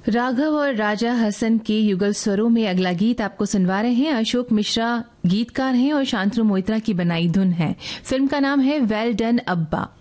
राघव और राजा हसन के युगल स्वरों में अगला गीत आपको सुनवा रहे हैं। अशोक मिश्रा गीतकार हैं और शांतनु मोइत्रा की बनाई धुन है। फिल्म का नाम है वेल डन अब्बा।